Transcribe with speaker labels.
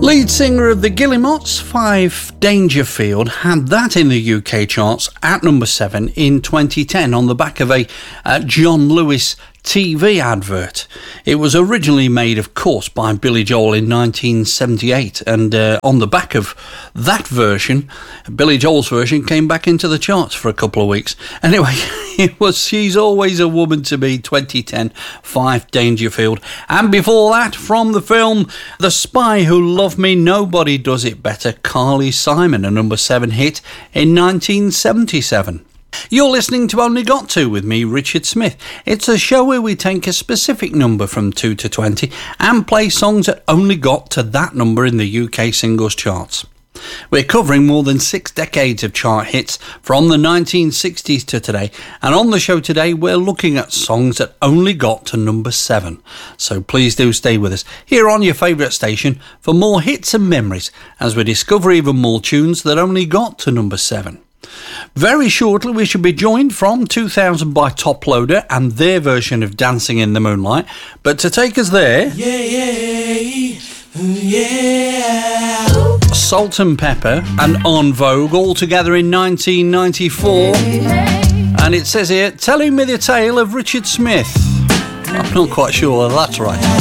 Speaker 1: Lead singer of the Guillemots, Five Dangerfield, had that in the UK charts at number 7 in 2010 on the back of a John Lewis TV advert. It was originally made, of course, by Billy Joel in 1978, and on the back of that version, Billy Joel's version came back into the charts for a couple of weeks. Anyway, it was She's Always a Woman to Me, 2010, Five Dangerfield. And before that, from the film The Spy Who Loved Me, Nobody Does It Better, Carly Simon, a number 7 hit in 1977. You're listening to Only Got To with me, Richard Smith. It's a show where we take a specific number from 2 to 20 and play songs that only got to that number in the UK singles charts. We're covering more than 6 decades of chart hits from the 1960s to today, and on the show today we're looking at songs that only got to number 7. So please do stay with us here on your favourite station for more hits and memories as we discover even more tunes that only got to number 7. Very shortly we should be joined from 2000 by Top Loader and their version of Dancing in the Moonlight, but to take us there, Salt and Pepper and En Vogue all together in 1994, and it says here, Telling Me the Tale of Richard Smith. I'm not quite sure that's right.